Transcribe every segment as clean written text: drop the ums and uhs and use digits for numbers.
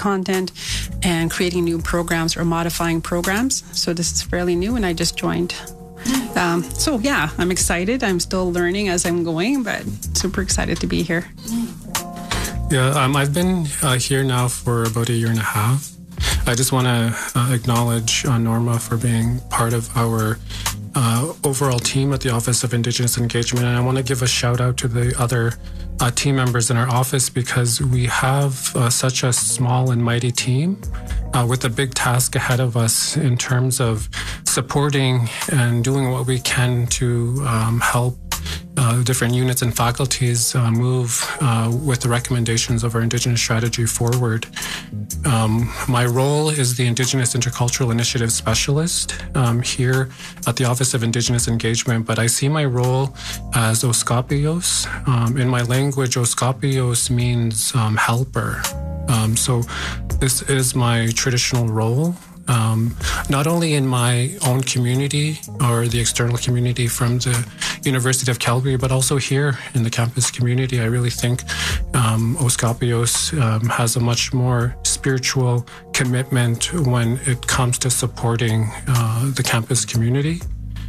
content and creating new programs or modifying programs. So this is fairly new, and I just joined. So yeah, I'm excited. I'm still learning as I'm going, but super excited to be here. Yeah, I've been here now for about a year and a half. I just want to acknowledge Norma for being part of our overall team at the Office of Indigenous Engagement. And I want to give a shout out to the other team members in our office, because we have such a small and mighty team with a big task ahead of us in terms of supporting and doing what we can to help different units and faculties move with the recommendations of our Indigenous strategy forward. My role is the Indigenous Intercultural Initiative Specialist here at the Office of Indigenous Engagement, but I see my role as Oskapios. In my language, Oskapios means helper. So this is my traditional role. Not only in my own community or the external community from the University of Calgary, but also here in the campus community. I really think Oskapios has a much more spiritual commitment when it comes to supporting the campus community.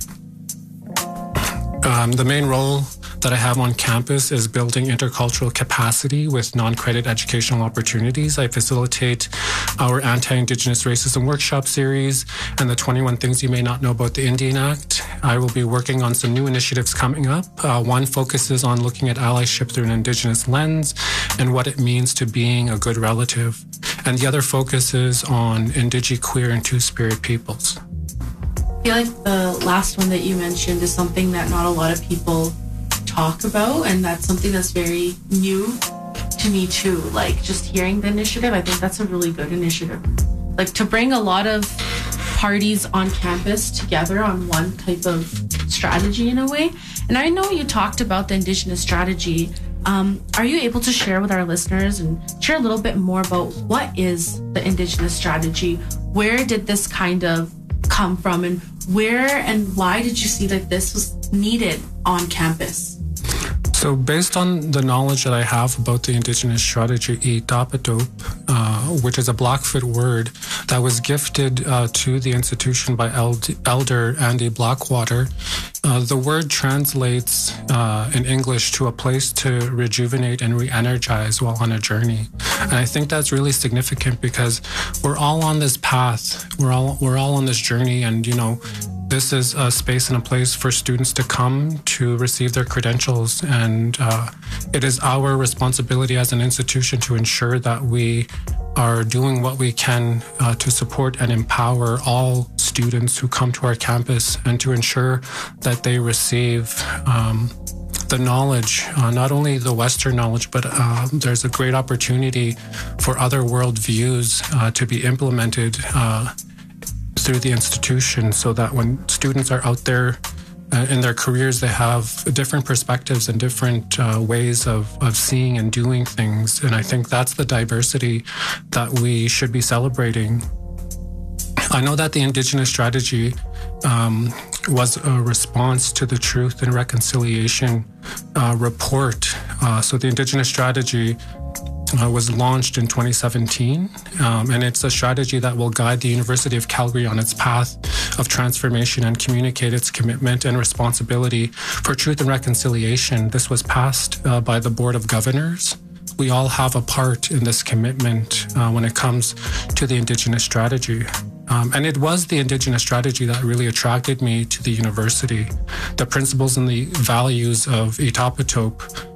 The main role that I have on campus is building intercultural capacity with non-credit educational opportunities. I facilitate our anti-Indigenous racism workshop series and the 21 Things You May Not Know About the Indian Act. I will be working on some new initiatives coming up. One focuses on looking at allyship through an Indigenous lens and what it means to being a good relative. And the other focuses on Indigi, queer, and Two-Spirit peoples. I feel like the last one that you mentioned is something that not a lot of people talk about, and that's something that's very new to me too. Like, just hearing the initiative, I think that's a really good initiative. Like, to bring a lot of parties on campus together on one type of strategy in a way. And I know you talked about the Indigenous strategy. Are you able to share with our listeners and share a little bit more about what is the Indigenous strategy? Where did this kind of come from, and where and why did you see that this was needed on campus? So based on the knowledge that I have about the Indigenous strategy, Itapatop, which is a Blackfoot word that was gifted to the institution by Elder Andy Blackwater, the word translates in English to a place to rejuvenate and re-energize while on a journey. And I think that's really significant because we're all on this path. We're all on this journey, and this is a space and a place for students to come to receive their credentials. And it is our responsibility as an institution to ensure that we are doing what we can to support and empower all students who come to our campus, and to ensure that they receive the knowledge, not only the Western knowledge, but there's a great opportunity for other worldviews to be implemented through the institution, so that when students are out there in their careers, they have different perspectives and different ways of seeing and doing things. And I think that's the diversity that we should be celebrating. I know that the Indigenous strategy was a response to the Truth and Reconciliation report. So the Indigenous strategy was launched in 2017, and it's a strategy that will guide the University of Calgary on its path of transformation and communicate its commitment and responsibility for truth and reconciliation. This was passed by the Board of Governors. We all have a part in this commitment when it comes to the Indigenous strategy. And it was the Indigenous strategy that really attracted me to the university. The principles and the values of Itapatop,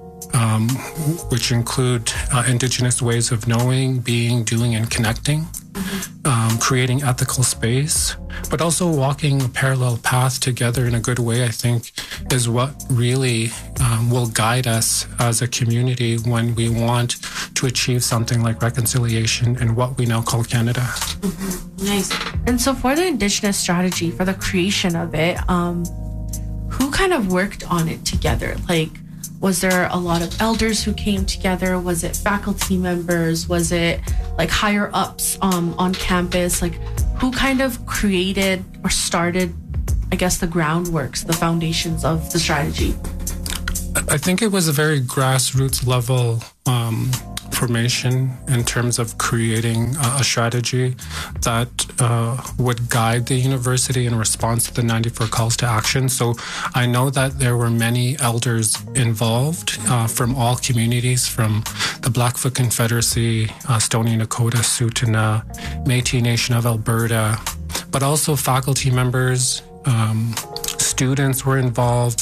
which include Indigenous ways of knowing, being, doing, and connecting, creating ethical space, but also walking a parallel path together in a good way, I think, is what really will guide us as a community when we want to achieve something like reconciliation in what we now call Canada. Nice. And so for the Indigenous strategy, for the creation of it, who kind of worked on it together? Like, was there a lot of elders who came together? Was it faculty members? Was it like higher ups on campus? Like, who kind of created or started, I guess, the groundworks, the foundations of the strategy? I think it was a very grassroots level formation in terms of creating a strategy that would guide the university in response to the 94 calls to action. So I know that there were many elders involved from all communities, from the Blackfoot Confederacy, Stoney Nakoda, Tsuut'ina, Métis Nation of Alberta, but also faculty members, students were involved,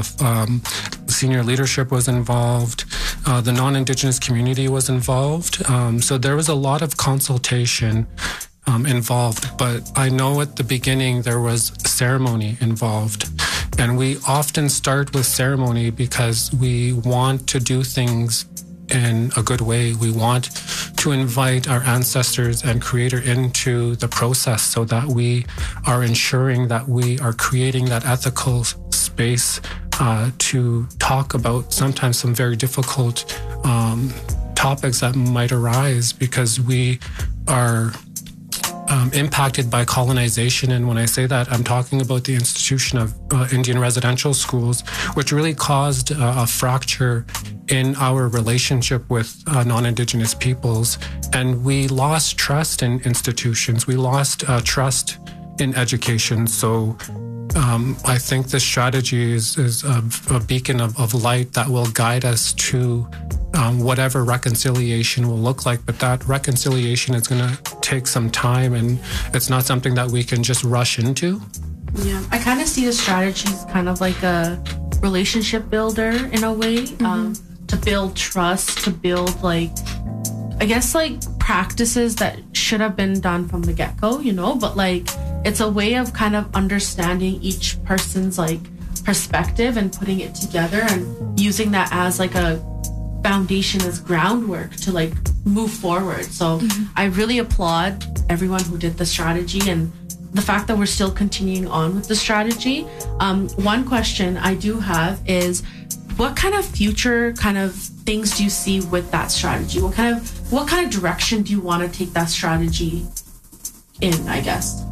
senior leadership was involved, the non-Indigenous community was involved. So there was a lot of consultation involved, but I know at the beginning there was ceremony involved. And we often start with ceremony because we want to do things in a good way. We want to invite our ancestors and Creator into the process so that we are ensuring that we are creating that ethical space to talk about sometimes some very difficult topics that might arise because we are impacted by colonization. And when I say that, I'm talking about the institution of Indian residential schools, which really caused a fracture in our relationship with non-Indigenous peoples. And we lost trust in institutions. We lost trust in education. So I think this strategy is a beacon of light that will guide us to whatever reconciliation will look like. But that reconciliation is going to take some time, and it's not something that we can just rush into. Yeah, I kind of see the strategy as kind of like a relationship builder in a way, to build trust, to build I guess practices that should have been done from the get-go, but it's a way of kind of understanding each person's perspective and putting it together and using that as a foundation, as groundwork to move forward. So I really applaud everyone who did the strategy and the fact that we're still continuing on with the strategy. One question I do have is, what kind of future kind of things do you see with that strategy? What kind of direction do you want to take that strategy in, I guess?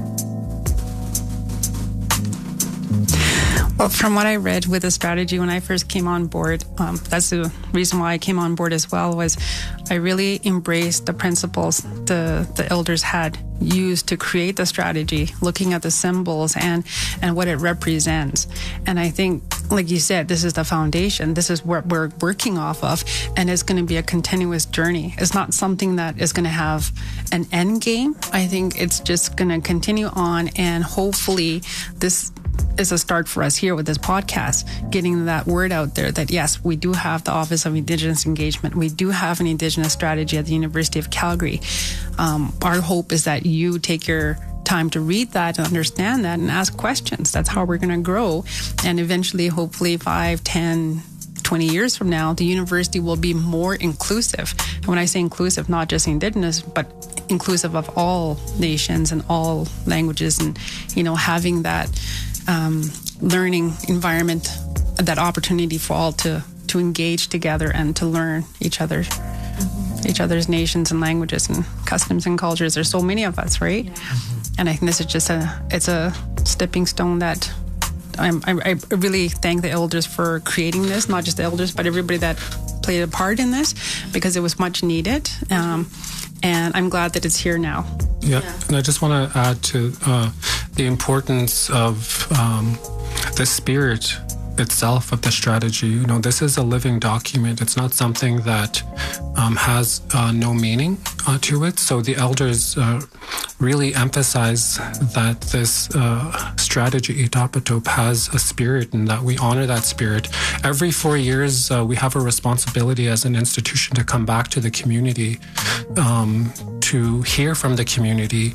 Well, from what I read with the strategy when I first came on board, that's the reason why I came on board as well, was I really embraced the principles the elders had used to create the strategy, looking at the symbols and what it represents. And I think, like you said, this is the foundation. This is what we're working off of, and it's going to be a continuous journey. It's not something that is going to have an end game. I think it's just going to continue on, and hopefully this is a start for us here with this podcast, getting that word out there that yes, we do have the Office of Indigenous Engagement. We do have an Indigenous strategy at the University of Calgary. Our hope is that you take your time to read that and understand that and ask questions. That's how we're going to grow. And eventually, hopefully 5, 10, 20 years from now, the university will be more inclusive. And when I say inclusive, not just Indigenous, but inclusive of all nations and all languages, and, having that learning environment, that opportunity for all to engage together and to learn each other's nations and languages and customs and cultures. There's so many of us, right? Yeah. And I think this is just it's a stepping stone that I really thank the elders for creating this, not just the elders, but everybody that played a part in this, because it was much needed. And I'm glad that it's here now. Yeah. And I just want to add to the importance of the spirit itself of the strategy. This is a living document. It's not something that has no meaning to it. So the elders really emphasize that this strategy, Itapatop, has a spirit, and that we honor that spirit. Every 4 years, we have a responsibility as an institution to come back to the community, to hear from the community,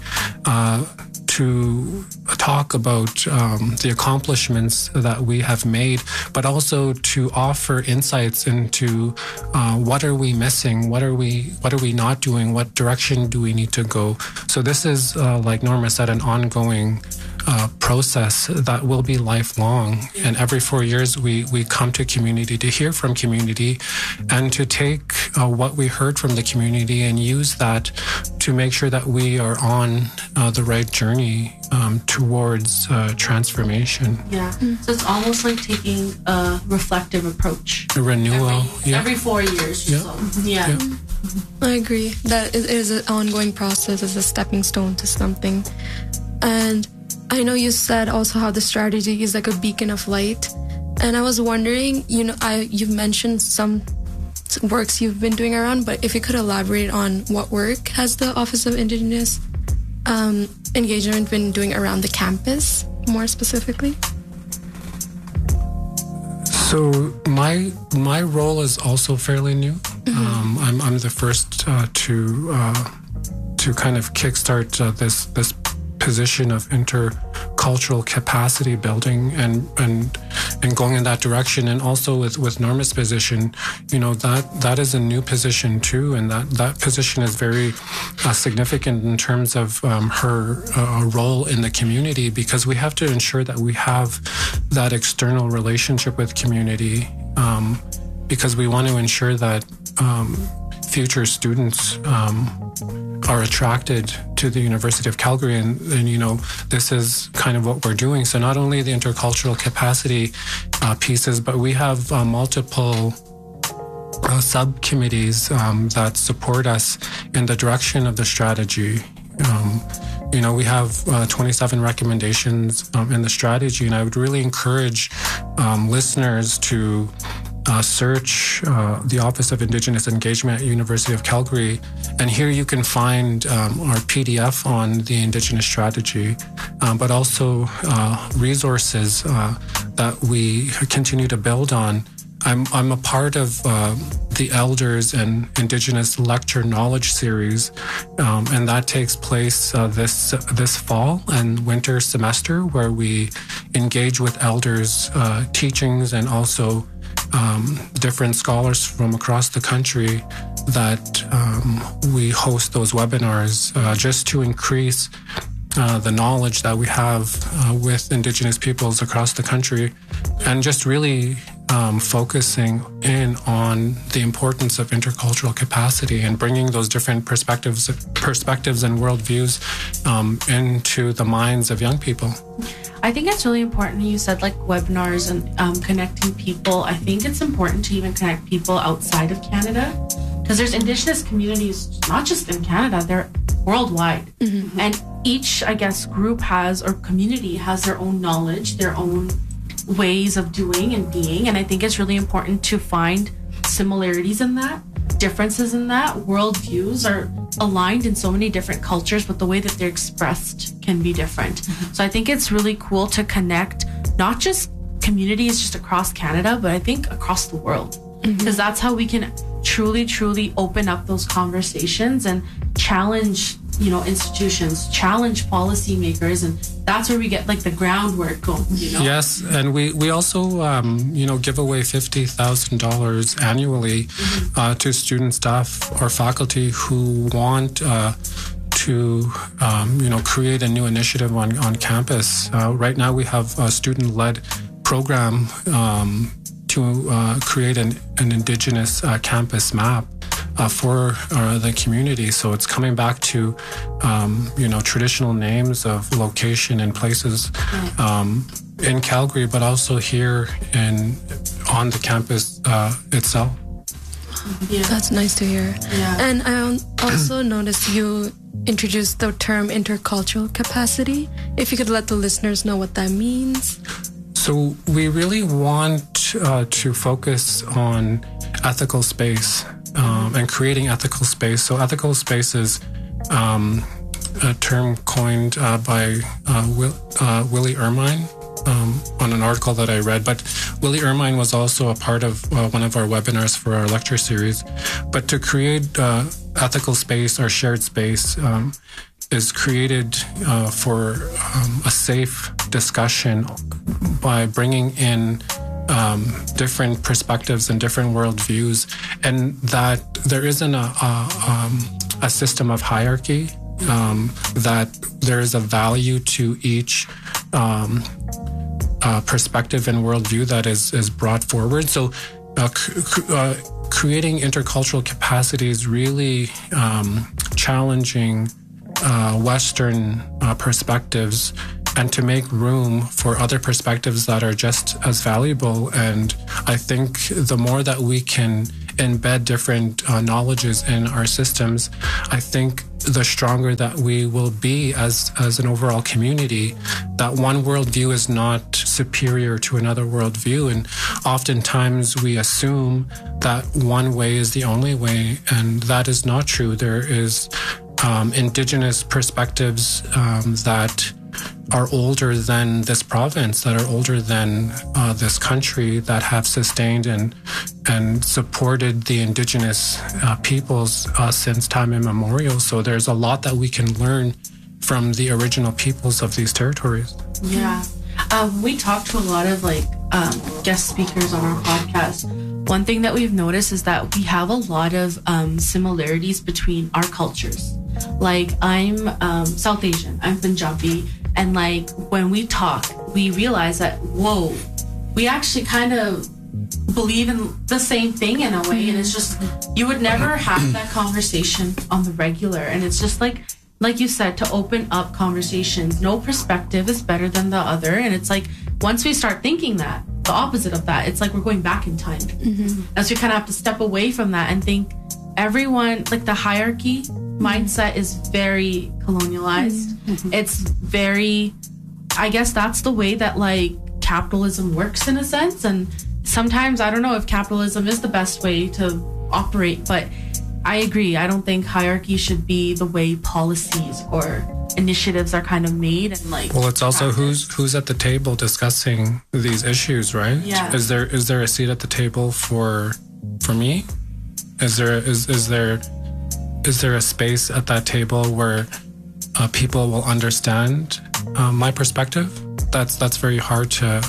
to talk about the accomplishments that we have made, but also to offer insights into what are we missing, what are we not doing, what direction do we need to go. So this is, like Norma said, an ongoing process that will be lifelong. And every 4 years, we come to community to hear from community and to take what we heard from the community and use that to make sure that we are on the right journey towards transformation. Yeah. So it's almost like taking a reflective approach. A renewal. Every 4 years or so. Yeah. I agree that it is an ongoing process, it's a stepping stone to something. And I know you said also how the strategy is like a beacon of light. And I was wondering, you've mentioned some works you've been doing around, but if you could elaborate on what work has the Office of Indigenous Engagement been doing around the campus, more specifically? So my role is also fairly new. I'm the first to kind of kickstart this position of intercultural capacity building and going in that direction, and also with Norma's position, that is a new position too, and that position is very significant in terms of her role in the community, because we have to ensure that we have that external relationship with community, because we want to ensure that future students are attracted to the University of Calgary, and this is kind of what we're doing. So not only the intercultural capacity pieces, but we have multiple subcommittees that support us in the direction of the strategy. We have 27 recommendations in the strategy, and I would really encourage listeners to search the Office of Indigenous Engagement at University of Calgary, and here you can find our PDF on the Indigenous strategy, but also resources that we continue to build on. I'm a part of the Elders and Indigenous Lecture Knowledge Series, and that takes place this fall and winter semester, where we engage with elders' teachings and also different scholars from across the country, that we host those webinars just to increase the knowledge that we have with Indigenous peoples across the country, and just really focusing in on the importance of intercultural capacity and bringing those different perspectives and worldviews into the minds of young people. I think it's really important. You said like webinars and connecting people. I think it's important to even connect people outside of Canada, because there's Indigenous communities, not just in Canada, they're worldwide. Mm-hmm. And each, I guess, group or community has their own knowledge, their own ways of doing and being. And I think it's really important to find similarities in that, differences in that. Worldviews are aligned in so many different cultures, but the way that they're expressed can be different. Mm-hmm. So I think it's really cool to connect not just communities just across Canada, but I think across the world, because that's how we can truly open up those conversations and challenge, institutions, challenge policymakers, and that's where we get like the groundwork going. Yes, and we also give away $50,000 annually to student, staff, or faculty who want to create a new initiative on campus. Right now we have a student-led program to create an Indigenous campus map for the community. So it's coming back to, traditional names of location and places in Calgary, but also here on the campus itself. Yeah. That's nice to hear. Yeah. And I also noticed you introduced the term intercultural capacity. If you could let the listeners know what that means. So we really want to focus on ethical space and creating ethical space. So ethical space is a term coined by Willie Ermine on an article that I read. But Willie Ermine was also a part of one of our webinars for our lecture series. But to create ethical space or shared space is created for a safe discussion by bringing in different perspectives and different worldviews, and that there isn't a system of hierarchy, that there is a value to each perspective and worldview that is brought forward. So creating intercultural capacity is really challenging Western perspectives, and to make room for other perspectives that are just as valuable. And I think the more that we can embed different knowledges in our systems, I think the stronger that we will be as an overall community. That one worldview is not superior to another worldview, and oftentimes we assume that one way is the only way, and that is not true. There is Indigenous perspectives that are older than this province, that are older than this country, that have sustained and supported the Indigenous peoples since time immemorial. So there's a lot that we can learn from the original peoples of these territories. Yeah. We talked to a lot of guest speakers on our podcast. One thing that we've noticed is that we have a lot of similarities between our cultures. Like, I'm South Asian, I'm Punjabi, and when we talk, we realize that, whoa, we actually kind of believe in the same thing in a way, and it's just, you would never have that conversation on the regular, and it's just like you said, to open up conversations. No perspective is better than the other, and it's like, once we start thinking that, the opposite of that, it's like we're going back in time. As we kind of have to step away from that and think everyone, the hierarchy mindset is very colonialized. It's very, I guess that's the way that capitalism works in a sense, and sometimes I don't know if capitalism is the best way to operate, but I agree. I don't think hierarchy should be the way policies or initiatives are kind of made, and well, it's also who's at the table discussing these issues, right? Yeah. Is there a seat at the table for me? Is there a space at that table where people will understand my perspective? That's very hard to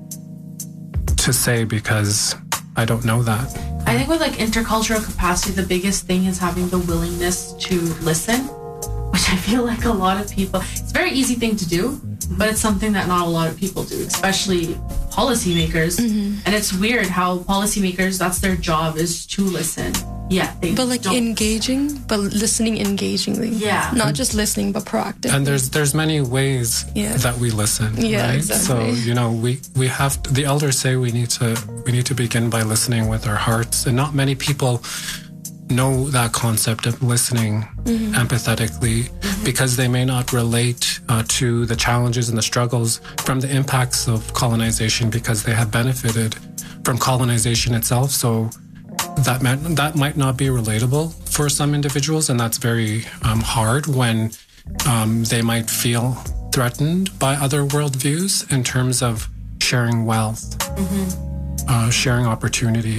say, because I don't know that. I think with intercultural capacity, the biggest thing is having the willingness to listen, which I feel like a lot of people, it's a very easy thing to do, but it's something that not a lot of people do, especially policymakers. And it's weird how policymakers, that's their job, is to listen. Yeah, but engaging, but listening engagingly. Yeah, not just listening, but proactively. And there's many ways that we listen. Yeah, right? exactly. So we have to, the elders say we need to begin by listening with our hearts, and not many people know that concept of listening empathetically, because they may not relate to the challenges and the struggles from the impacts of colonization, because they have benefited from colonization itself. So that might not be relatable for some individuals, and that's very hard when they might feel threatened by other worldviews in terms of sharing wealth, sharing opportunity.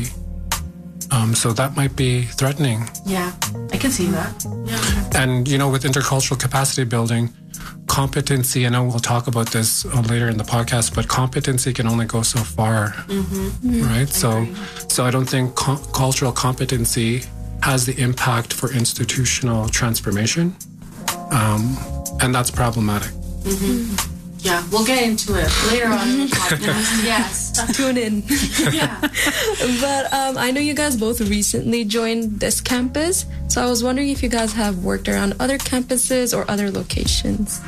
So that might be threatening. Yeah, I can see that. Yeah. And, with intercultural capacity building, competency, I know we'll talk about this later in the podcast, but competency can only go so far, right? So I don't think cultural competency has the impact for institutional transformation, and that's problematic. Yeah, we'll get into it later on in the podcast. Yes. Tune in. Yeah. But I know you guys both recently joined this campus, so I was wondering if you guys have worked around other campuses or other locations.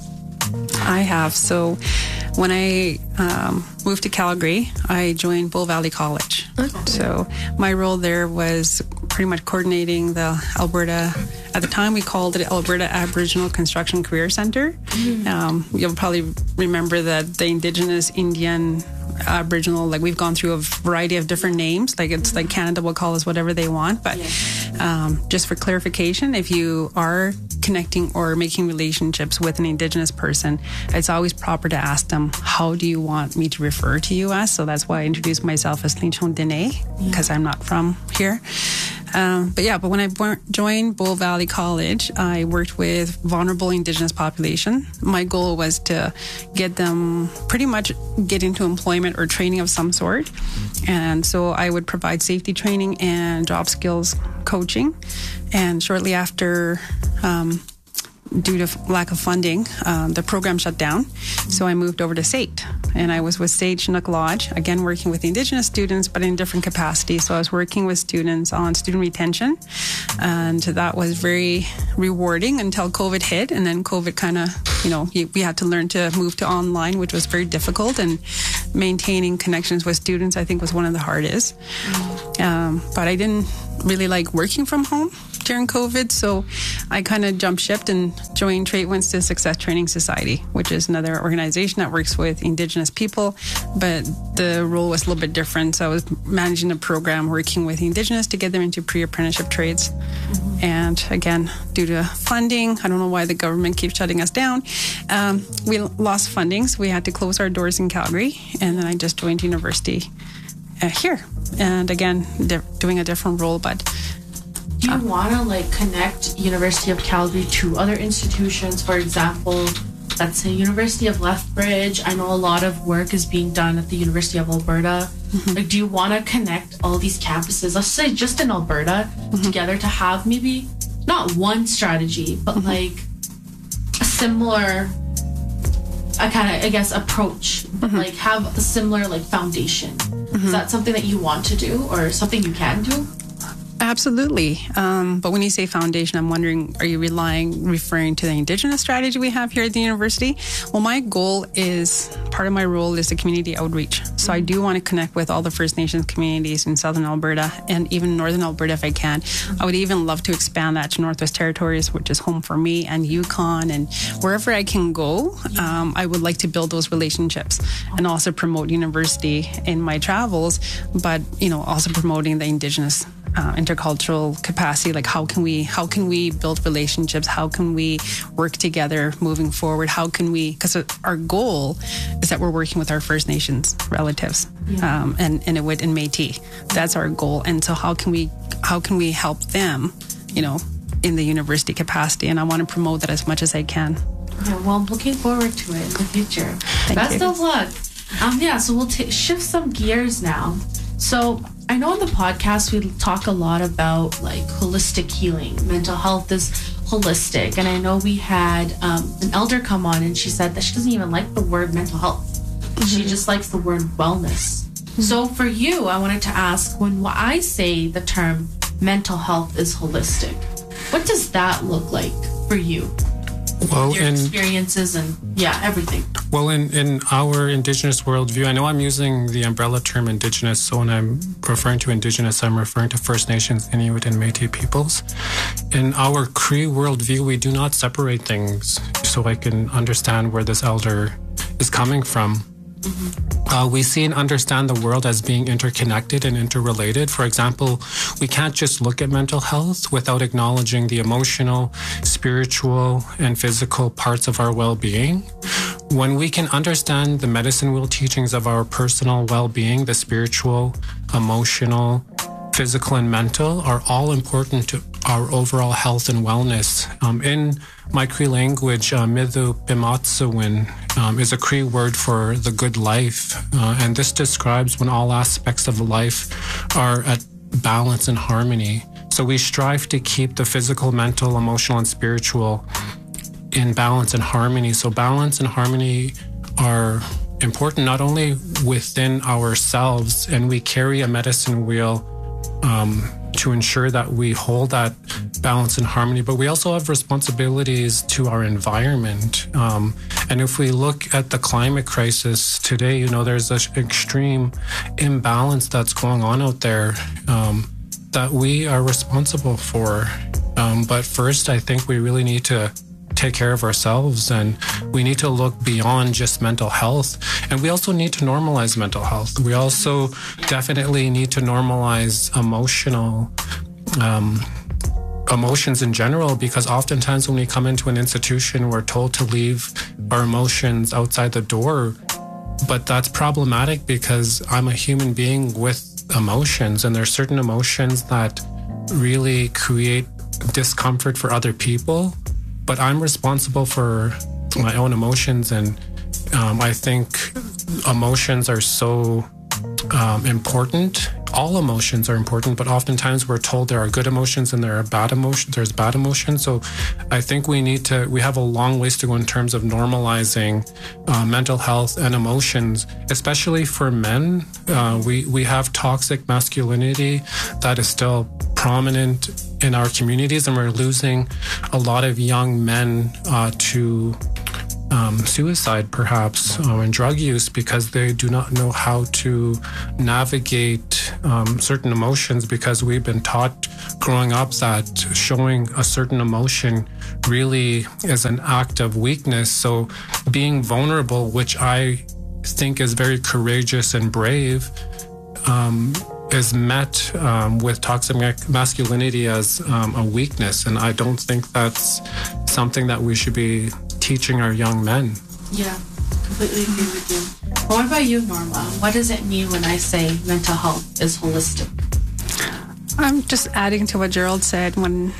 I have. So when I moved to Calgary, I joined Bull Valley College. Okay. So my role there was pretty much coordinating the Alberta, at the time we called it Alberta Aboriginal Construction Career Center. You'll probably remember that the Indigenous, Indian, Aboriginal, we've gone through a variety of different names. It's Canada will call us whatever they want. But just for clarification, if you are connecting or making relationships with an Indigenous person, it's always proper to ask them, how do you want me to refer to you as? So that's why I introduced myself as Linchon Dene, because I'm not from here. But when I joined Bull Valley College, I worked with vulnerable Indigenous population. My goal was to get them pretty much get into employment or training of some sort. And so I would provide safety training and job skills coaching. And shortly after, due to lack of funding, the program shut down. So I moved over to SAIT, and I was with SAIT Chinook Lodge, again working with Indigenous students, but in different capacities. So I was working with students on student retention, and that was very rewarding until COVID hit. And then COVID kind of, we had to learn to move to online, which was very difficult. And maintaining connections with students, I think, was one of the hardest. But I didn't really like working from home during COVID, so I kind of jumped ship and joined Traitwins to Success Training Society, which is another organization that works with Indigenous people, but the role was a little bit different. So I was managing a program working with Indigenous to get them into pre-apprenticeship trades. And again, due to funding, I don't know why the government keeps shutting us down, we lost funding, so we had to close our doors in Calgary, and then I just joined university here. And again, doing a different role, but do you want to like connect University of Calgary to other institutions? For example, let's say University of Lethbridge. I know a lot of work is being done at the University of Alberta. Like, do you want to connect all these campuses, let's say just in Alberta, together to have maybe not one strategy, but like a similar, I guess, approach, like have a similar like foundation? Is that something that you want to do or something you can do? Absolutely. But when you say foundation, I'm wondering, are you referring to the Indigenous strategy we have here at the university? Well, my goal is, part of my role is the community outreach. So I do want to connect with all the First Nations communities in Southern Alberta and even Northern Alberta if I can. I would even love to expand that to Northwest Territories, which is home for me, and Yukon, and wherever I can go. I would like to build those relationships and also promote university in my travels, but, you know, also promoting the Indigenous intercultural capacity. Like, how can we build relationships? How can we work together moving forward? How can we, because our goal is that we're working with our First Nations relatives, and Inuit and Métis. That's our goal. And so how can we help them, you know, in the university capacity? And I want to promote that as much as I can. Yeah, well, I'm looking forward to it in the future. Best of luck. So we'll shift some gears now. So I know on the podcast we talk a lot about like holistic healing. Mental health is holistic. And I know we had an elder come on and she said that she doesn't even like the word mental health. She just likes the word wellness. So for you, I wanted to ask, when I say the term mental health is holistic, what does that look like for you? Well, your experiences and everything. Well, in our Indigenous worldview, I know I'm using the umbrella term Indigenous, so when I'm referring to Indigenous, I'm referring to First Nations, Inuit, and Métis peoples. In our Cree worldview, we do not separate things, so I can understand where this elder is coming from. We see and understand the world as being interconnected and interrelated. For example, we can't just look at mental health without acknowledging the emotional, spiritual, and physical parts of our well-being. When we can understand the medicine wheel teachings of our personal well-being, the spiritual, emotional, physical, and mental are all important to our overall health and wellness. In my Cree language, Midhu Pimatsawin is a Cree word for the good life. And this describes when all aspects of life are at balance and harmony. So we strive to keep the physical, mental, emotional, and spiritual in balance and harmony. So balance and harmony are important not only within ourselves, and we carry a medicine wheel to ensure that we hold that balance and harmony, but we also have responsibilities to our environment. And if we look at the climate crisis today, you know, there's an extreme imbalance that's going on out there that we are responsible for. But first, I think we really need to take care of ourselves, and we need to look beyond just mental health. And we also need to normalize mental health. We also definitely need to normalize emotions in general, because oftentimes when we come into an institution, we're told to leave our emotions outside the door. But that's problematic, because I'm a human being with emotions, and there's certain emotions that really create discomfort for other people. But I'm responsible for my own emotions, and I think emotions are so important. All emotions are important, but oftentimes we're told there are good emotions and there are bad emotions. There's bad emotions. So I think we have a long ways to go in terms of normalizing mental health and emotions, especially for men. We have toxic masculinity that is still prominent in our communities, and we're losing a lot of young men to suicide, perhaps, and drug use because they do not know how to navigate certain emotions, because we've been taught growing up that showing a certain emotion really is an act of weakness. So being vulnerable, which I think is very courageous and brave, is met with toxic masculinity as a weakness. And I don't think that's something that we should be teaching our young men. Yeah, completely agree with you. But what about you, Norma? What does it mean when I say mental health is holistic? I'm just adding to what Gerald said. When,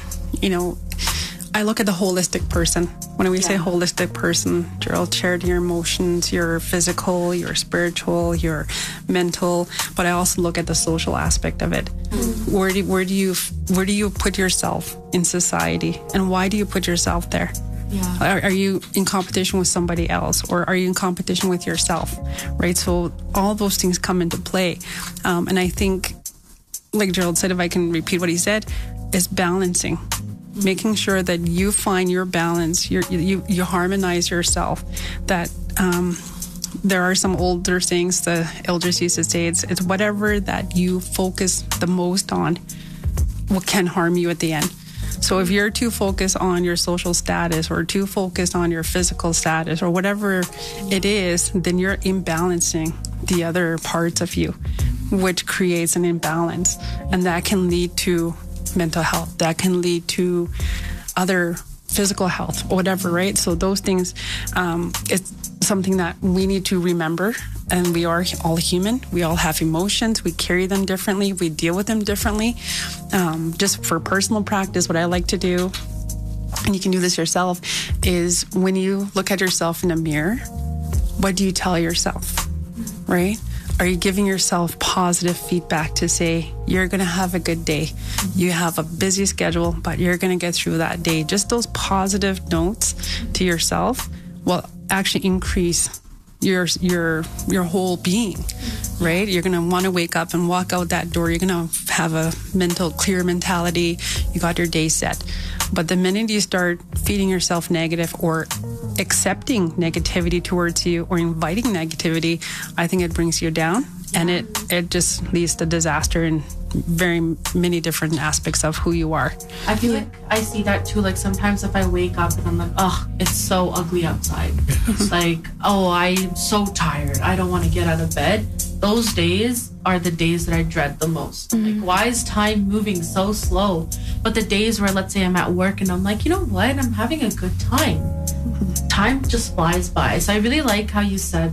I look at the holistic person. When we say holistic person, Gerald shared your emotions, your physical, your spiritual, your mental, but I also look at the social aspect of it. Mm-hmm. Where do you put yourself in society, and why do you put yourself there? Yeah. Are you in competition with somebody else, or are you in competition with yourself? Right. So all those things come into play, and I think, like Gerald said, if I can repeat what he said, is balancing. Making sure that you find your balance, you harmonize yourself. That there are some older sayings the elders used to say, it's whatever that you focus the most on what can harm you at the end. So if you're too focused on your social status or too focused on your physical status or whatever it is, then you're imbalancing the other parts of you, which creates an imbalance. And that can lead to mental health, that can lead to other physical health, whatever, right? So those things, it's something that we need to remember. And we are all human. We all have emotions. We carry them differently. We deal with them differently. Just for personal practice, what I like to do, and you can do this yourself, is when you look at yourself in a mirror, what do you tell yourself, right? Are you giving yourself positive feedback to say, you're going to have a good day? You have a busy schedule, but you're going to get through that day. Just those positive notes to yourself will actually increase your whole being, right? You're going to want to wake up and walk out that door. You're going to have a clear mentality. You got your day set. But the minute you start feeding yourself negative or accepting negativity towards you or inviting negativity, I think it brings you down, and it just leads to disaster in very many different aspects of who you are. I feel like I see that too. Like sometimes if I wake up and I'm like, oh, it's so ugly outside. It's like, oh, I'm so tired. I don't want to get out of bed. Those days are the days that I dread the most. Mm-hmm. Like, why is time moving so slow? But the days where, let's say I'm at work and I'm like, you know what? I'm having a good time. Mm-hmm. Time just flies by. So I really like how you said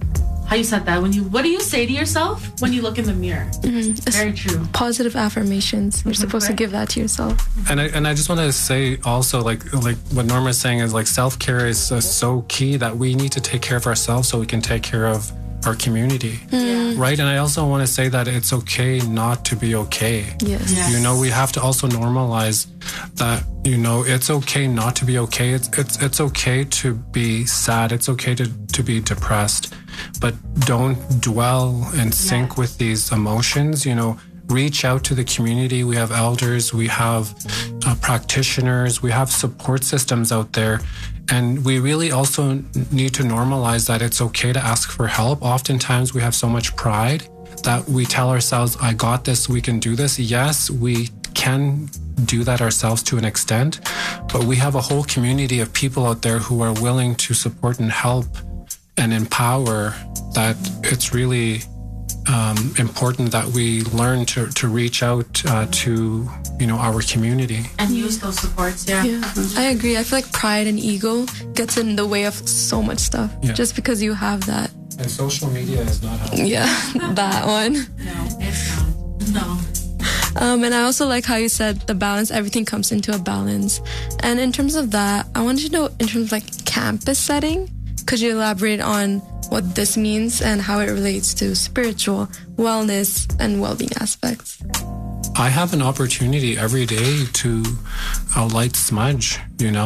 that. What do you say to yourself when you look in the mirror? Mm-hmm. It's very true. Positive affirmations. You're supposed to give that to yourself. And I just want to say also, like what Norma is saying is, like, self-care is so key, that we need to take care of ourselves so we can take care of our community, right? And I also want to say that it's okay not to be okay. Yes. We have to also normalize that, it's okay not to be okay. It's okay to be sad. It's okay to be depressed, but don't dwell and sink with these emotions. Reach out to the community. We have elders, we have practitioners, we have support systems out there. And we really also need to normalize that it's okay to ask for help. Oftentimes we have so much pride that we tell ourselves, I got this, we can do this. Yes, we can do that ourselves to an extent, but we have a whole community of people out there who are willing to support and help and empower, that it's really important that we learn to reach out to our community and use those supports. I agree. I feel like pride and ego gets in the way of so much stuff just because you have that. And social media is not helpful. That one. No, it's not. No. And I also like how you said the balance, everything comes into a balance. And in terms of that, I wanted to know, in terms of like campus setting, could you elaborate on what this means and how it relates to spiritual wellness and well-being aspects? I have an opportunity every day to light smudge,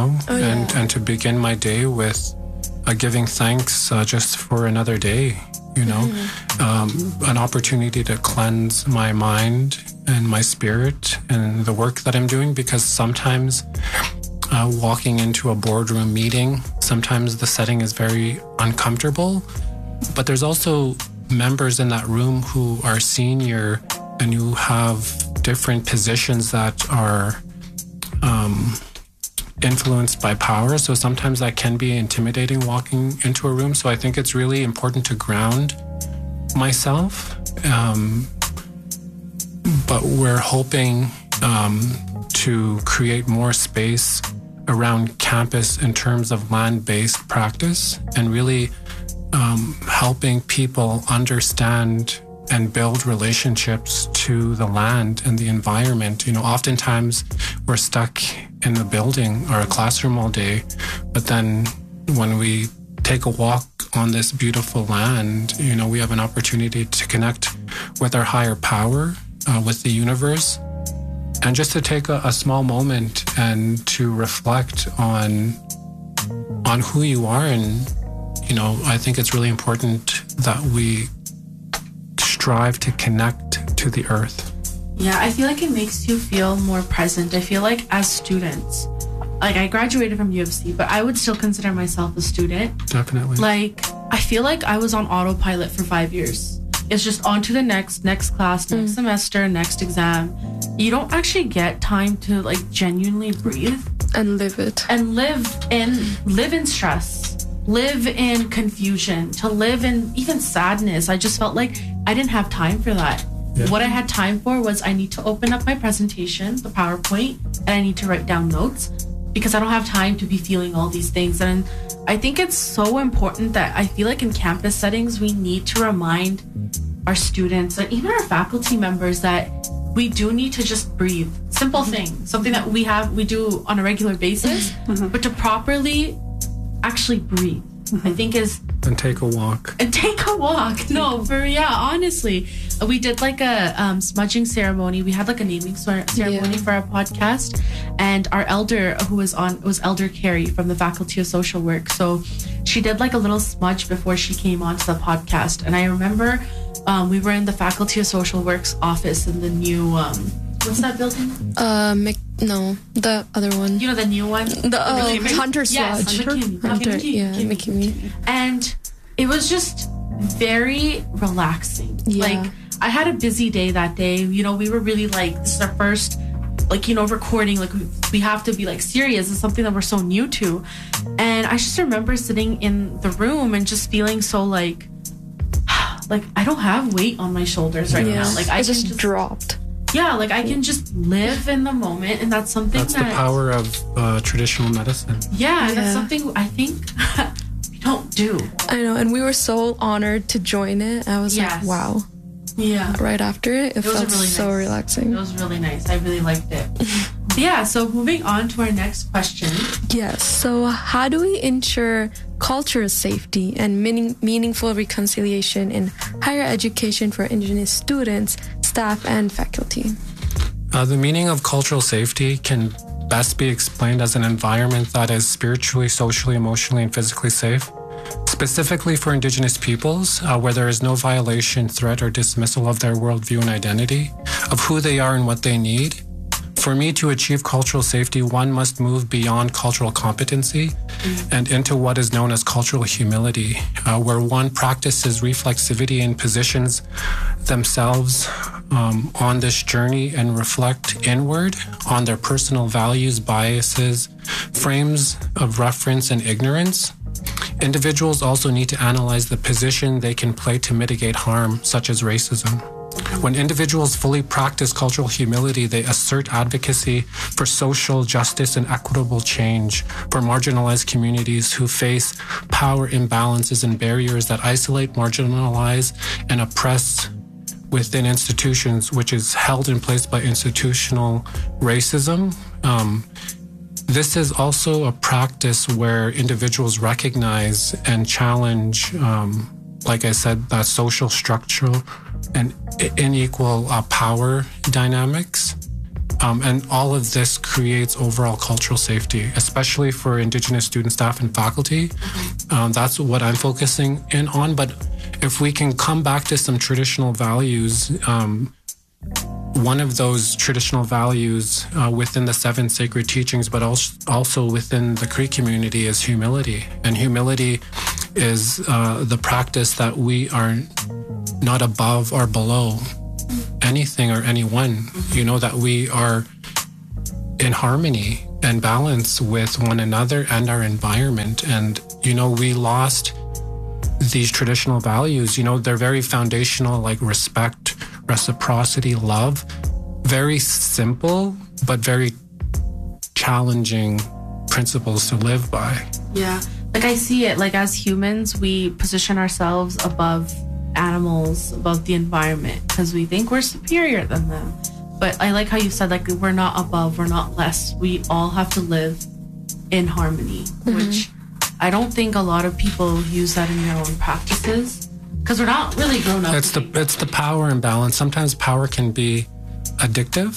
and to begin my day with giving thanks just for another day, an opportunity to cleanse my mind and my spirit and the work that I'm doing, because sometimes walking into a boardroom meeting sometimes the setting is very uncomfortable, but there's also members in that room who are senior and who have different positions that are influenced by power. So sometimes that can be intimidating walking into a room. So I think it's really important to ground myself. But we're hoping to create more space around campus in terms of land-based practice and really helping people understand and build relationships to the land and the environment. You know, oftentimes we're stuck in the building or a classroom all day, but then when we take a walk on this beautiful land, you know, we have an opportunity to connect with our higher power, with the universe, and just to take a small moment and to reflect on who you are. And, you know, I think it's really important that we strive to connect to the earth. Yeah, I feel like it makes you feel more present. I feel like as students, like I graduated from U of C, but I would still consider myself a student. Definitely. Like, I feel like I was on autopilot for 5 years. It's just on to the next class, next semester, next exam. You don't actually get time to like genuinely breathe And live it. and live in stress, live in confusion, to live in even sadness. I just felt like I didn't have time for that. Yeah. What I had time for was I need to open up my presentation, the PowerPoint, and I need to write down notes because I don't have time to be feeling all these things. And I think it's so important that I feel like in campus settings, we need to remind our students and even our faculty members that we do need to just breathe. Simple thing, something that we do on a regular basis, but to properly actually breathe, I think is... And take a walk. And take a walk. Honestly. We did like a smudging ceremony. We had like a naming ceremony for our podcast. And our elder who was on was Elder Carrie from the Faculty of Social Work. So she did like a little smudge before she came onto the podcast. And I remember we were in the Faculty of Social Work's office in the new... what's that building? No, the other one. You know, the new one? The Hunter's Yes, Lodge. Hunter. McKinney. And it was just very relaxing. Yeah. Like, I had a busy day that day. You know, we were really like, this is our first, like, you know, recording. Like, we have to be like serious. It's something that we're so new to. And I just remember sitting in the room and just feeling so like I don't have weight on my shoulders right now. Like, I just dropped. Yeah, like I can just live in the moment, and that's something That's the power of traditional medicine. Yeah, and that's something I think we don't do. I know, and we were so honored to join it. I was like, wow. Yeah. Right after it felt really so nice. relaxing. It was really nice. I really liked it. Yeah, so moving on to our next question. Yes, so how do we ensure cultural safety and meaningful reconciliation in higher education for Indigenous students, staff, and faculty? The meaning of cultural safety can best be explained as an environment that is spiritually, socially, emotionally, and physically safe. Specifically for Indigenous peoples, where there is no violation, threat, or dismissal of their worldview and identity, of who they are and what they need. For me to achieve cultural safety, one must move beyond cultural competency and into what is known as cultural humility, where one practices reflexivity and positions themselves on this journey and reflect inward on their personal values, biases, frames of reference, and ignorance. Individuals also need to analyze the position they can play to mitigate harm, such as racism. When individuals fully practice cultural humility, they assert advocacy for social justice and equitable change for marginalized communities who face power imbalances and barriers that isolate, marginalize, and oppress within institutions, which is held in place by institutional racism. This is also a practice where individuals recognize and challenge, like I said, that social structural and unequal power dynamics. And all of this creates overall cultural safety, especially for Indigenous student staff and faculty. That's what I'm focusing in on. But if we can come back to some traditional values, one of those traditional values within the 7 sacred teachings, but also within the Cree community, is humility. And humility is the practice that we are not above or below anything or anyone, that we are in harmony and balance with one another and our environment. And, we lost these traditional values. They're very foundational, like respect, reciprocity, love. Very simple, but very challenging principles to live by. Yeah. Like I see it, like as humans, we position ourselves above animals, above the environment, because we think we're superior than them. But I like how you said, like, we're not above, we're not less. We all have to live in harmony, which I don't think a lot of people use that in their own practices, because we're not really grown up. It's the power imbalance. Sometimes power can be addictive,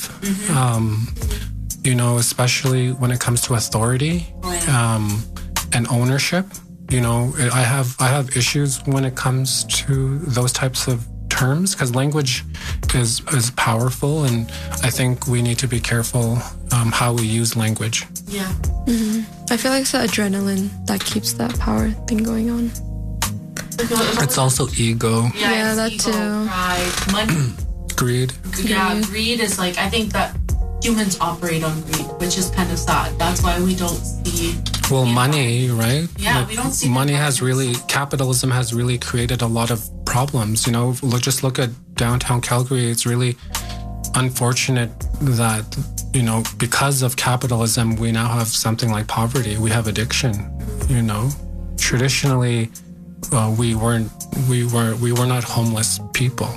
especially when it comes to authority and ownership. I have issues when it comes to those types of terms, because language is powerful, and I think we need to be careful how we use language. Yeah. I feel like it's the adrenaline that keeps that power thing going on. It's also ego. Yeah, that ego, too. Pride, money. Greed. Yeah, greed is like, I think that humans operate on greed, which is kind of sad. That's why we don't see... Well, money, right? Yeah, we don't see... Capitalism has really created a lot of problems. Just look at downtown Calgary. It's really unfortunate that, because of capitalism, we now have something like poverty. We have addiction, Traditionally, we were not homeless people,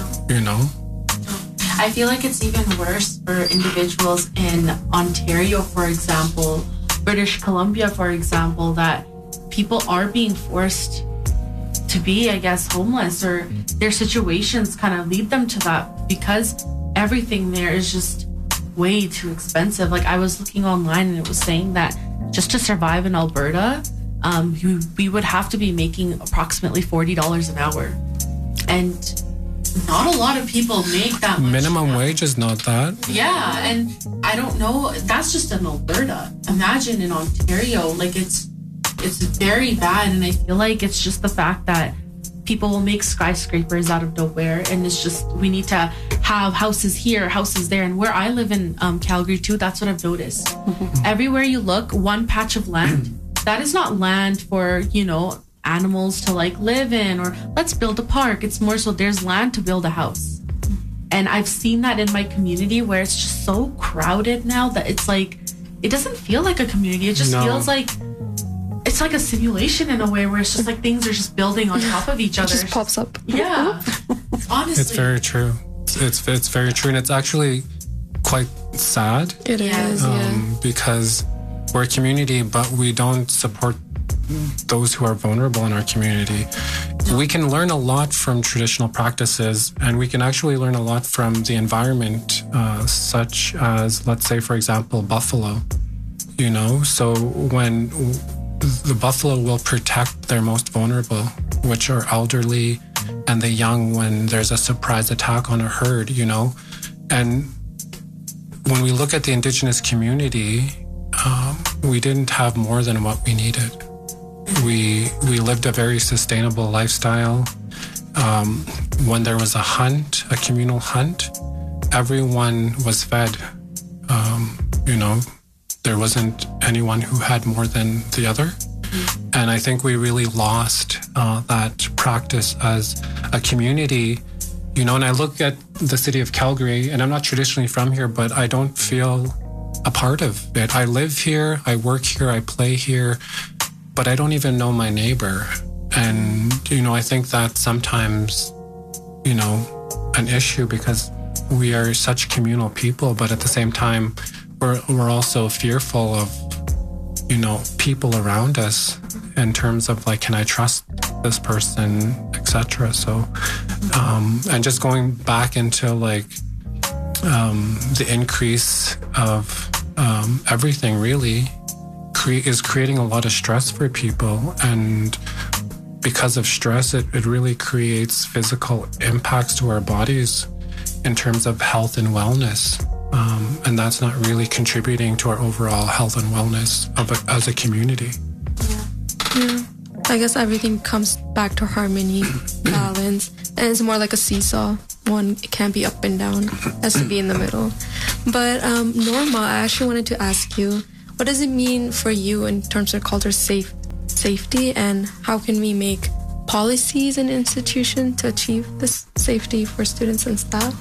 I feel like it's even worse for individuals in Ontario, for example, British Columbia, for example, that people are being forced to be, I guess, homeless, or their situations kind of lead them to that, because everything there is just way too expensive. Like I was looking online and it was saying that just to survive in Alberta, we would have to be making approximately $40 an hour. And not a lot of people make that much. Minimum wage is not that. Yeah, and I don't know. That's just in Alberta. Imagine in Ontario, like it's very bad, and I feel like it's just the fact that people will make skyscrapers out of nowhere, and it's just, we need to have houses here, houses there. And where I live in Calgary too, that's what I've noticed. Everywhere you look, one patch of land, that is not land for, animals to like live in, or let's build a park. It's more so there's land to build a house. And I've seen that in my community, where it's just so crowded now that it's like, it doesn't feel like a community. It just feels like it's like a simulation in a way, where it's just like things are just building on top of each other. It just pops up. Yeah. Honestly. It's very true. It's very true. And it's actually quite sad. It is, yeah. Because we're a community, but we don't support those who are vulnerable in our community. We can learn a lot from traditional practices, and we can actually learn a lot from the environment, such as, let's say, for example, buffalo. So when the buffalo will protect their most vulnerable, which are elderly and the young, when there's a surprise attack on a herd, And when we look at the Indigenous community, we didn't have more than what we needed. We lived a very sustainable lifestyle. When there was a communal hunt, everyone was fed. There wasn't anyone who had more than the other. And I think we really lost that practice as a community. And I look at the city of Calgary, and I'm not traditionally from here, but I don't feel a part of it. I live here, I work here, I play here, but I don't even know my neighbor. And, I think that's sometimes, an issue, because we are such communal people, but at the same time, we're also fearful of, people around us in terms of like, can I trust this person, etc. So, and just going back into like the increase of everything really is creating a lot of stress for people, and because of stress, it really creates physical impacts to our bodies. in terms of health and wellness. And that's not really contributing to our overall health and wellness as a community. Yeah. I guess everything comes back to harmony, balance, and it's more like a seesaw. One, it can't be up and down, it has to be in the middle. But Norma, I actually wanted to ask you, what does it mean for you in terms of culture safety, and how can we make policies and institutions to achieve this safety for students and staff?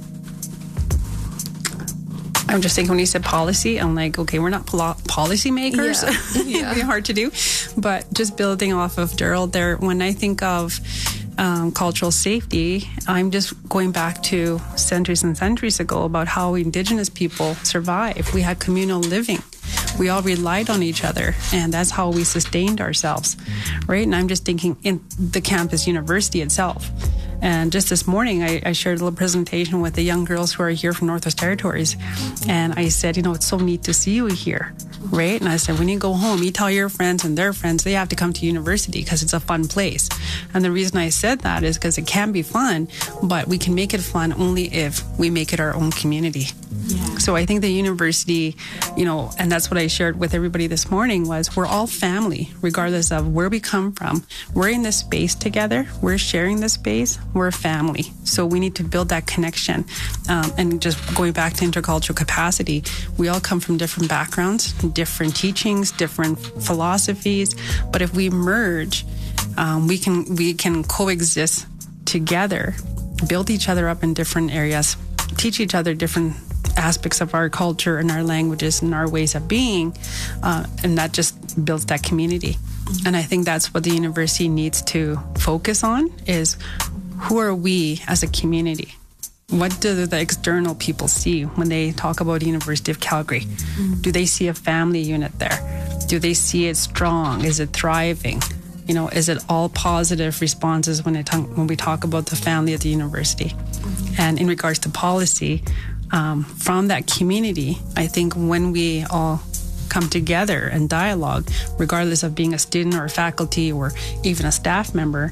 I'm just thinking when you said policy, I'm like, okay, we're not policy makers. Yeah. It'd be hard to do. But just building off of Daryl there, when I think of cultural safety, I'm just going back to centuries and centuries ago about how Indigenous people survived. We had communal living. We all relied on each other, and that's how we sustained ourselves, right? And I'm just thinking in the campus university itself. And just this morning, I shared a little presentation with the young girls who are here from Northwest Territories. And I said, it's so neat to see you here, right? And I said, when you go home, you tell your friends and their friends they have to come to university because it's a fun place. And the reason I said that is because it can be fun, but we can make it fun only if we make it our own community. Yeah. So I think the university, and that's what I shared with everybody this morning, was we're all family, regardless of where we come from. We're in this space together. We're sharing this space. We're a family. So we need to build that connection. And just going back to intercultural capacity, we all come from different backgrounds, different teachings, different philosophies. But if we merge, we can coexist together, build each other up in different areas, teach each other different aspects of our culture and our languages and our ways of being, and that just builds that community. And I think that's what the university needs to focus on is who are we as a community? What do the external people see when they talk about University of Calgary? Do they see a family unit there? Do they see it strong? Is it thriving? Is it all positive responses when we talk about the family at the university? And in regards to policy, from that community, I think when we all come together and dialogue, regardless of being a student or a faculty or even a staff member,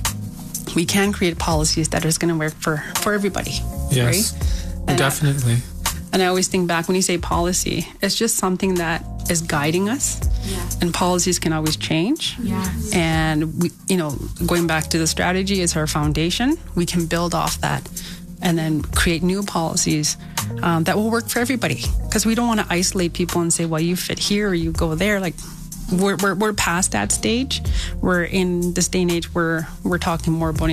we can create policies that is going to work for everybody. Yes, right? Definitely. And I always think back when you say policy, it's just something that is guiding us. Yeah. And policies can always change. Yes. And we, going back to the strategy is our foundation. We can build off that and then create new policies that will work for everybody. Because we don't want to isolate people and say, well, you fit here or you go there. Like we're past that stage. We're in this day and age where we're talking more about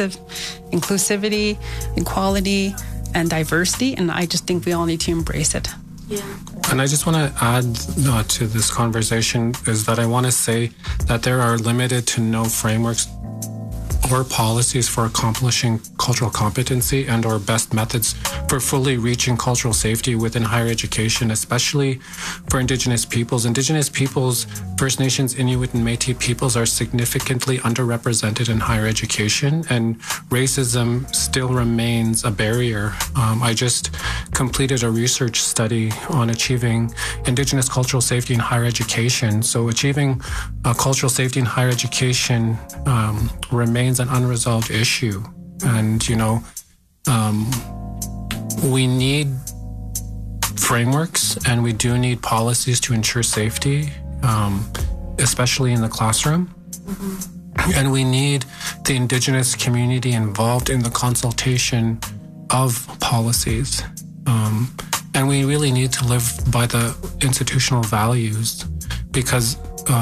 inclusivity, equality, and diversity. And I just think we all need to embrace it. Yeah. And I just want to add to this conversation is that I want to say that there are limited to no frameworks or policies for accomplishing cultural competency and or best methods for fully reaching cultural safety within higher education, especially for Indigenous peoples. Indigenous peoples, First Nations, Inuit, and Métis peoples are significantly underrepresented in higher education, and racism still remains a barrier. I just completed a research study on achieving Indigenous cultural safety in higher education. So achieving cultural safety in higher education remains an unresolved issue. And, we need frameworks and we do need policies to ensure safety, especially in the classroom. Mm-hmm. And we need the Indigenous community involved in the consultation of policies. And we really need to live by the institutional values because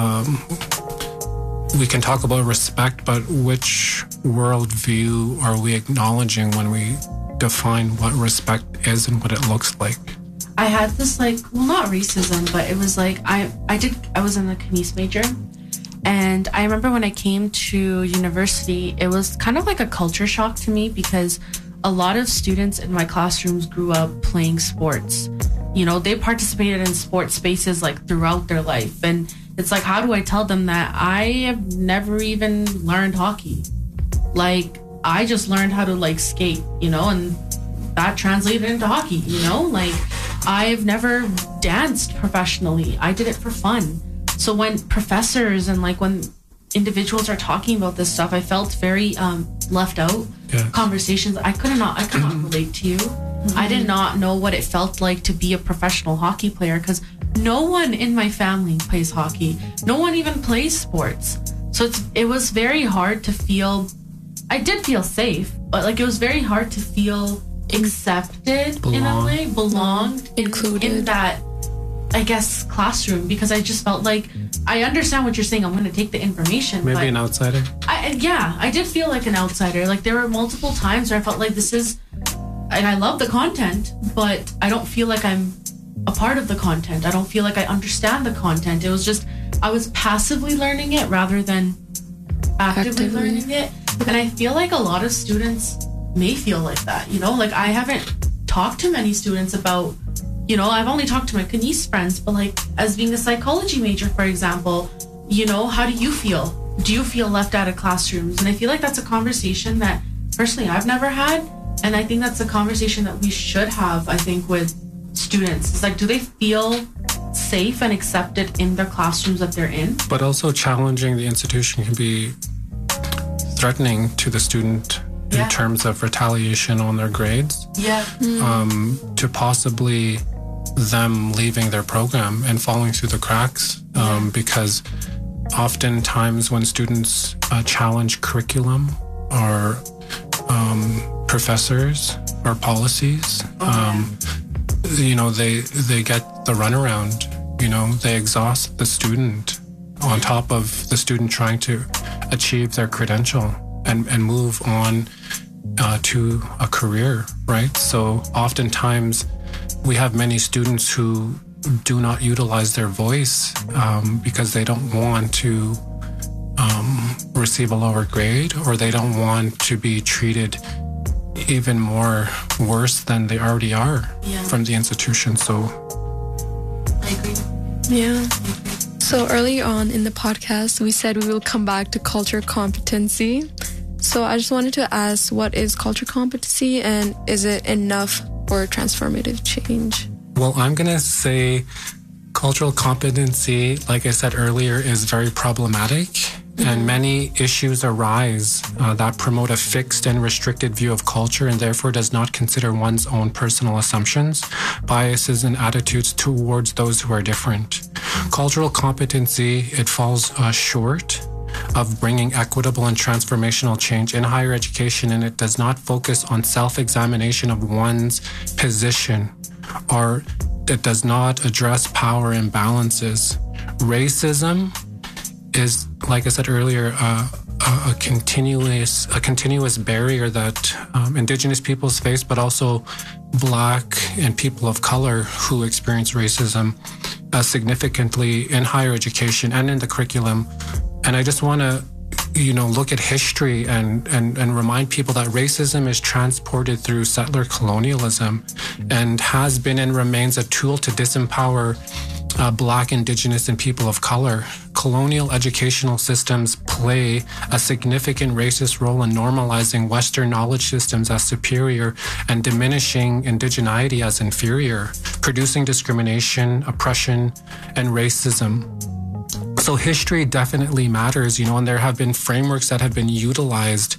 we can talk about respect, but which worldview are we acknowledging when we define what respect is and what it looks like? I had this not racism, but it was I was in the Kines major, and I remember when I came to university, it was kind of like a culture shock to me because a lot of students in my classrooms grew up playing sports. They participated in sports spaces throughout their life, and it's how do I tell them that I have never even learned hockey? I just learned how to skate, and that translated into hockey, I've never danced professionally. I did it for fun. So when professors and when individuals are talking about this stuff, I felt very left out. Yeah. Conversations I could not relate to you. I did not know what it felt like to be a professional hockey player, because no one in my family plays hockey. No one even plays sports. So it was very hard to feel. I did feel safe, but like it was very hard to feel accepted in a way, belonged, included in that, I guess, classroom, because I just felt like, I understand what you're saying, I'm going to take the information. Maybe but an outsider? I did feel like an outsider. Like there were multiple times where I felt like this is, and I love the content, but I don't feel like I'm a part of the content. I don't feel like I understand the content. It was just, I was passively learning it rather than actively learning it. And I feel like a lot of students may feel like that, you know? Like I haven't talked to many students about, you know, I've only talked to my Kanice friends, but like as being a psychology major, for example, you know, how do you feel? Do you feel left out of classrooms? And I feel like that's a conversation that personally I've never had. And I think that's a conversation that we should have, I think, with students. It's like, do they feel safe and accepted in the classrooms that they're in? But also challenging the institution can be threatening to the student in terms of retaliation on their grades. Yeah. To possibly them leaving their program and falling through the cracks. Because oftentimes when students challenge curriculum or professors or policies, you know, they get the runaround. You know, they exhaust the student on top of the student trying to achieve their credential and move on to a career, right? So oftentimes we have many students who do not utilize their voice because they don't want to receive a lower grade, or they don't want to be treated even more worse than they already are from the institution. So I agree. Yeah. So early on in the podcast, we said we will come back to culture competency. So I just wanted to ask, what is culture competency, and is it enough for transformative change? Well, I'm going to say cultural competency, like I said earlier, is very problematic. And many issues arise that promote a fixed and restricted view of culture, and therefore does not consider one's own personal assumptions, biases, and attitudes towards those who are different. Cultural competency, it falls short of bringing equitable and transformational change in higher education, and it does not focus on self-examination of one's position, or it does not address power imbalances. Racism is, like I said earlier, a continuous barrier that Indigenous peoples face, but also Black and people of color who experience racism significantly in higher education and in the curriculum. And I just want to, you know, look at history and remind people that racism is transported through settler colonialism and has been and remains a tool to disempower Black, Indigenous, and people of color. Colonial educational systems play a significant racist role in normalizing Western knowledge systems as superior and diminishing indigeneity as inferior, producing discrimination, oppression, and racism. So history definitely matters, you know, and there have been frameworks that have been utilized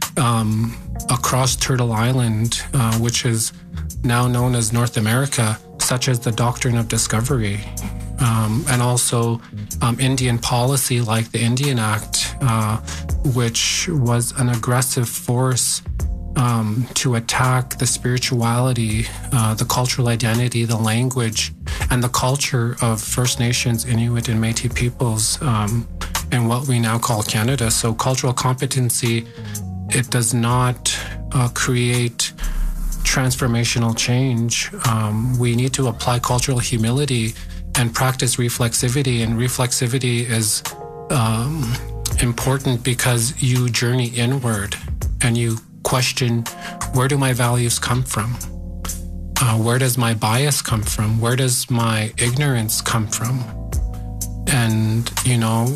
across Turtle Island, which is now known as North America, such as the Doctrine of Discovery, and also Indian policy like the Indian Act, which was an aggressive force to attack the spirituality, the cultural identity, the language, and the culture of First Nations, Inuit, and Métis peoples in what we now call Canada. So cultural competency, it does not create transformational change. We need to apply cultural humility and practice reflexivity. And reflexivity is important because you journey inward and you question, where do my values come from? Where does my bias come from? Where does my ignorance come from? And, you know,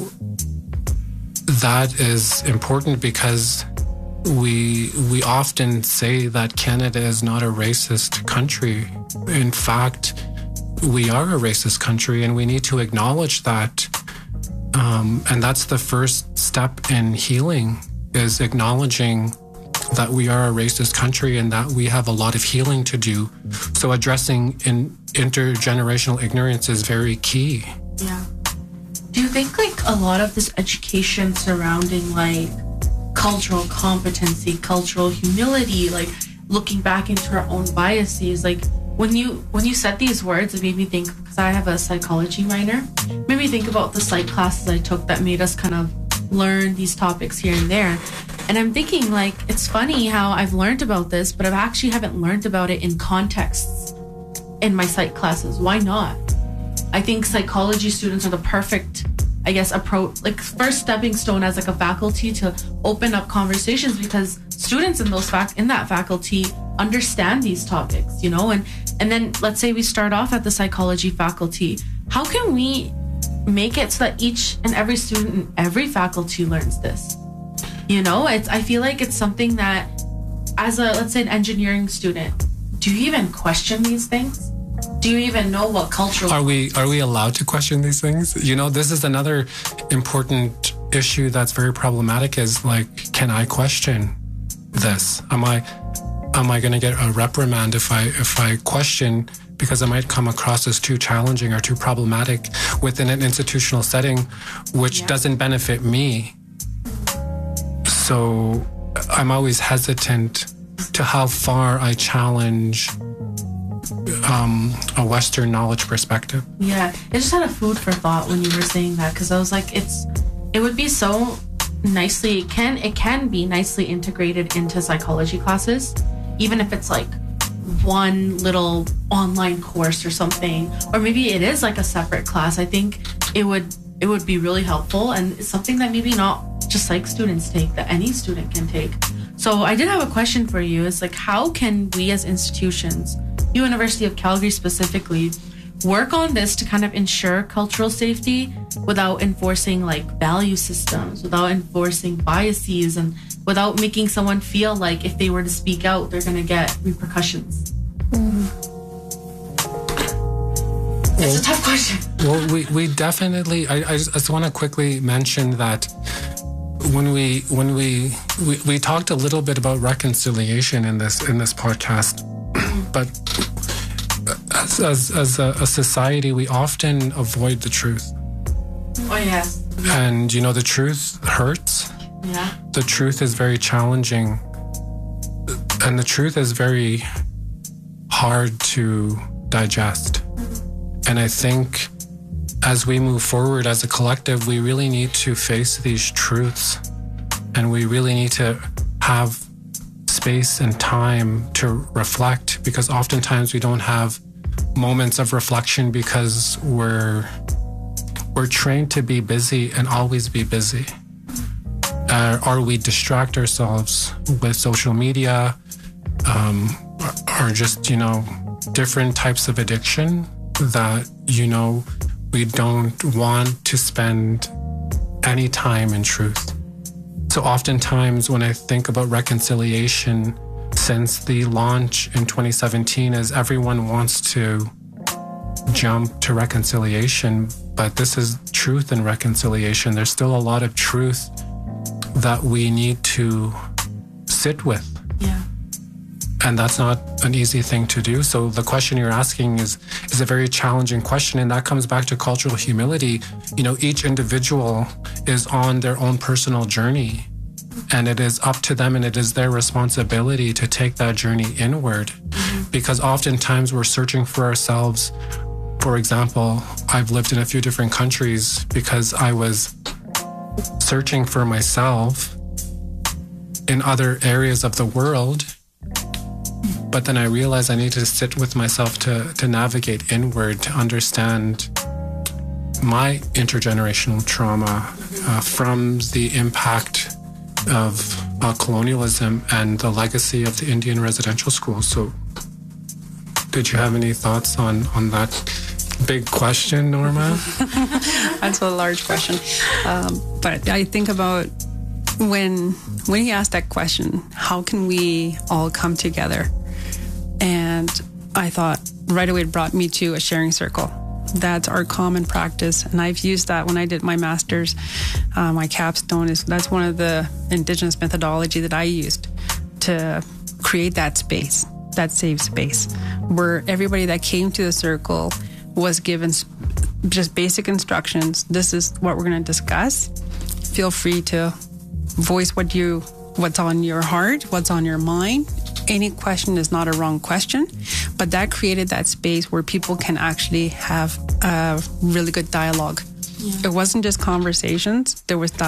that is important because we often say that Canada is not a racist country. In fact, we are a racist country, and we need to acknowledge that And that's the first step in healing, is acknowledging that we are a racist country and that we have a lot of healing to do. So addressing intergenerational ignorance is very key. Yeah. Do you think like a lot of this education surrounding like cultural competency, cultural humility, like looking back into our own biases, like when you said these words, it made me think, because I have a psychology minor, it made me think about the psych classes I took that made us kind of learn these topics here and there. And I'm thinking, like, it's funny how I've learned about this, but I actually haven't learned about it in contexts in my psych classes. Why not? I think psychology students are the perfect, I guess, approach, like first stepping stone as like a faculty to open up conversations, because students in that faculty understand these topics, you know, and then let's say we start off at the psychology faculty. How can we make it so that each and every student in every faculty learns this? You know, I feel like it's something that as let's say an engineering student, do you even question these things? Do you even know what cultural... Are we allowed to question these things? You know, this is another important issue that's very problematic, is like, can I question this? Am I going to get a reprimand if I question, because I might come across as too challenging or too problematic within an institutional setting, which doesn't benefit me? So I'm always hesitant to how far I challenge a Western knowledge perspective. Yeah, it just had a food for thought when you were saying that, because I was like, it would be so nicely, it can be nicely integrated into psychology classes, even if it's like one little online course or something, or maybe it is like a separate class. I think it would be really helpful, and it's something that maybe not just psych students take, that any student can take. So I did have a question for you. It's like, how can we as institutions, University of Calgary specifically, work on this to kind of ensure cultural safety without enforcing like value systems, without enforcing biases, and without making someone feel like if they were to speak out, they're going to get repercussions? It's a tough question. Well, we definitely, I just want to quickly mention that when we talked a little bit about reconciliation in this podcast, but as a society, we often avoid the truth. Oh, yes. And, you know, the truth hurts. Yeah. The truth is very challenging. And the truth is very hard to digest. And I think as we move forward as a collective, we really need to face these truths. And we really need to have space and time to reflect, because oftentimes we don't have moments of reflection because we're trained to be busy and always be busy. Or we distract ourselves with social media, or just, you know, different types of addiction that, you know, we don't want to spend any time in truth. So oftentimes when I think about reconciliation, since the launch in 2017, is everyone wants to jump to reconciliation, but this is truth and reconciliation. There's still a lot of truth that we need to sit with. Yeah. And that's not an easy thing to do. So the question you're asking is a very challenging question. And that comes back to cultural humility. You know, each individual is on their own personal journey, and it is up to them and it is their responsibility to take that journey inward. Because oftentimes we're searching for ourselves. For example, I've lived in a few different countries because I was searching for myself in other areas of the world. But then I realized I need to sit with myself to navigate inward, to understand my intergenerational trauma from the impact of colonialism and the legacy of the Indian residential schools. So did you have any thoughts on that big question, Norma? That's a large question. But I think about when he asked that question, how can we all come together? And I thought right away it brought me to a sharing circle. That's our common practice. And I've used that when I did my master's, my capstone. That's one of the Indigenous methodology that I used to create that space, that safe space, where everybody that came to the circle was given just basic instructions. This is what we're going to discuss. Feel free to voice what's on your heart, what's on your mind. Any question is not a wrong question, but that created that space where people can actually have a really good dialogue. Yeah. It wasn't just conversations. There was